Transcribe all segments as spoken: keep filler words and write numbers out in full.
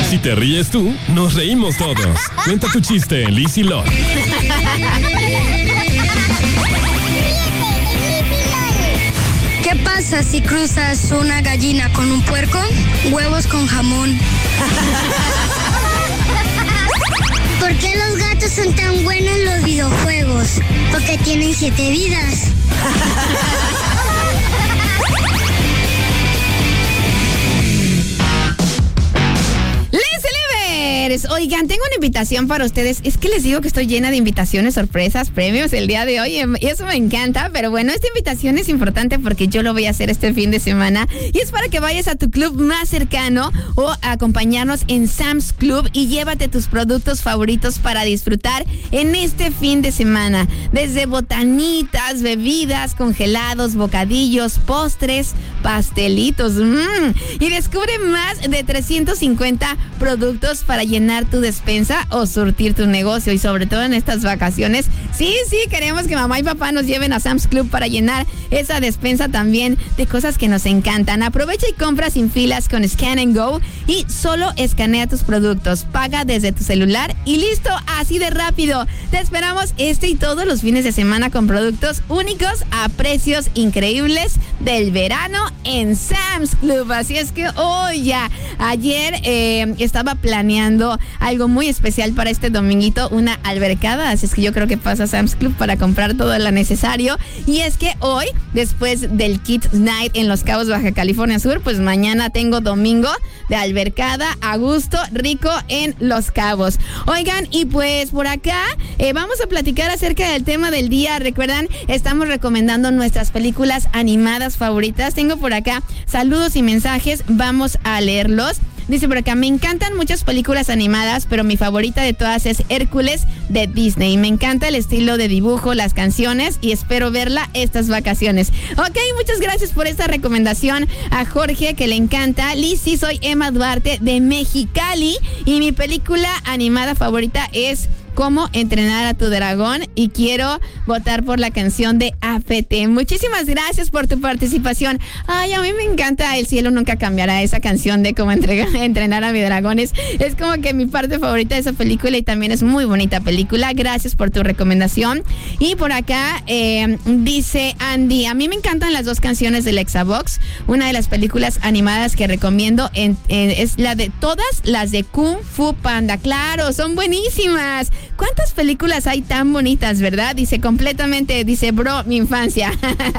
Si te ríes tú, nos reímos todos. Cuenta tu chiste en Liz y Lord. ¿Qué pasa si cruzas una gallina con un puerco? Huevos con jamón. ¿Por qué los gatos son tan buenos en los videojuegos? Porque tienen siete vidas. Oigan, tengo una invitación para ustedes. Es que les digo que estoy llena de invitaciones, sorpresas, premios el día de hoy y eso me encanta, pero bueno, esta invitación es importante porque yo lo voy a hacer este fin de semana y es para que vayas a tu club más cercano o a acompañarnos en Sam's Club y llévate tus productos favoritos para disfrutar en este fin de semana. Desde botanitas, bebidas, congelados, bocadillos, postres, pastelitos. Mmm. Y descubre más de trescientos cincuenta productos para llenar tu despensa o surtir tu negocio y sobre todo en estas vacaciones. Sí, sí, queremos que mamá y papá nos lleven a Sam's Club para llenar esa despensa también de cosas que nos encantan. Aprovecha y compra sin filas con Scan and Go y solo escanea tus productos, paga desde tu celular y listo, así de rápido. Te esperamos este y todos los fines de semana con productos únicos a precios increíbles del verano en Sam's Club. Así es que, oh ya, ayer eh, estaba planeando algo muy especial para este dominguito, una albercada, así es que yo creo que pasa a Sam's Club para comprar todo lo necesario. Y es que hoy, después del Kids Night en Los Cabos, Baja California Sur, pues mañana tengo domingo de albercada a gusto, rico en Los Cabos. Oigan, y pues por acá eh, vamos a platicar acerca del tema del día. Recuerdan, estamos recomendando nuestras películas animadas favoritas. Tengo por acá saludos y mensajes, vamos a leerlos. Dice por acá, me encantan muchas películas animadas, pero mi favorita de todas es Hércules de Disney. Me encanta el estilo de dibujo, las canciones y espero verla estas vacaciones. Ok, muchas gracias por esta recomendación a Jorge, que le encanta. Liz, sí, soy Emma Duarte de Mexicali y mi película animada favorita es Cómo entrenar a tu dragón y quiero votar por la canción de A P T. Muchísimas gracias por tu participación. Ay, a mí me encanta El cielo nunca cambiará, esa canción de Cómo entrega, entrenar a mi dragón. Es, es como que mi parte favorita de esa película y también es muy bonita película. Gracias por tu recomendación. Y por acá eh, dice Andy, a mí me encantan las dos canciones de Lexabox. Una de las películas animadas que recomiendo en, en, es la de todas las de Kung Fu Panda. Claro, son buenísimas. ¿Cuántas películas hay tan bonitas, verdad? Dice completamente, dice bro, mi infancia.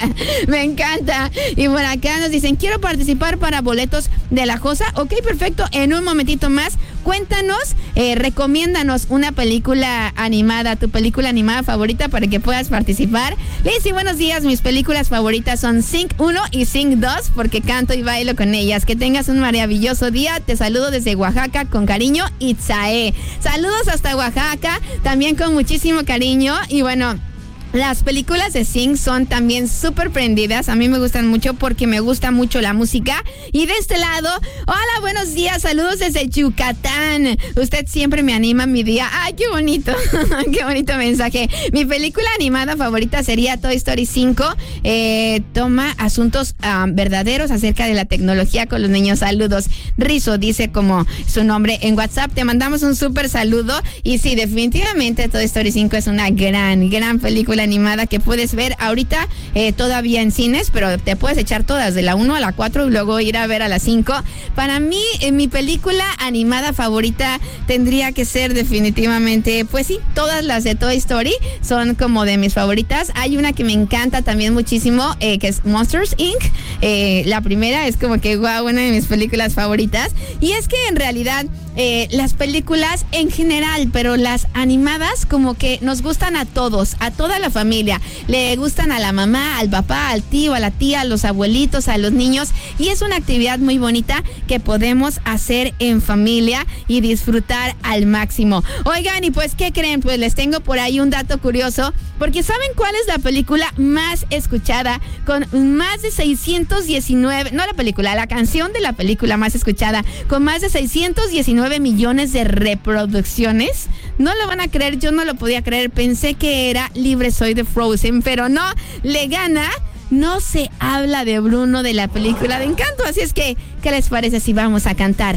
Me encanta. Y por acá nos dicen, quiero participar para boletos de La Josa. Ok, perfecto. En un momentito más, cuéntanos, eh, recomiéndanos una película animada, tu película animada favorita para que puedas participar. Liz, buenos días. Mis películas favoritas son Sync uno y Sync dos porque canto y bailo con ellas. Que tengas un maravilloso día. Te saludo desde Oaxaca con cariño, Itzae. Saludos hasta Oaxaca. También con muchísimo cariño y bueno, las películas de Sing son también súper prendidas. A mí me gustan mucho porque me gusta mucho la música. Y de este lado, hola, buenos días, saludos desde Yucatán. Usted siempre me anima mi día. Ay, qué bonito, qué bonito mensaje. Mi película animada favorita sería Toy Story cinco. Eh, toma asuntos um, verdaderos acerca de la tecnología con los niños. Saludos. Rizo dice como su nombre en WhatsApp. Te mandamos un súper saludo. Y sí, definitivamente Toy Story cinco es una gran, gran película animada que puedes ver ahorita eh, todavía en cines, pero te puedes echar todas de la uno a la cuatro y luego ir a ver a la cinco. Para mí, eh, mi película animada favorita tendría que ser definitivamente, pues sí, todas las de Toy Story son como de mis favoritas. Hay una que me encanta también muchísimo, eh, que es Monsters incorporated. Eh, la primera es como que wow, una de mis películas favoritas. Y es que en realidad eh, las películas en general, pero las animadas como que nos gustan a todos, a toda la familia. Le gustan a la mamá, al papá, al tío, a la tía, a los abuelitos, a los niños. Y es una actividad muy bonita que podemos hacer en familia y disfrutar al máximo. Oigan, y pues, ¿qué creen? Pues les tengo por ahí un dato curioso, porque ¿saben cuál es la película más escuchada? Con más de seiscientos diecinueve, no la película, la canción de la película más escuchada, con más de seiscientos diecinueve millones de reproducciones. No lo van a creer, yo no lo podía creer, pensé que era Libre Soy de Frozen, pero no, le gana No se habla de Bruno de la película de Encanto, así es que, ¿qué les parece si vamos a cantar